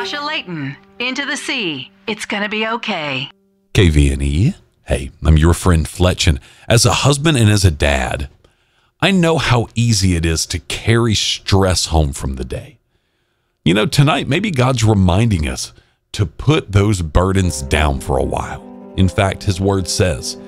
Sasha Layton, Into the Sea. It's gonna be okay. KVNE. Hey, I'm your friend Fletchen. As a husband and as a dad, I know how easy it is to carry stress home from the day. You know, tonight, maybe God's reminding us to put those burdens down for a while. In fact, his word says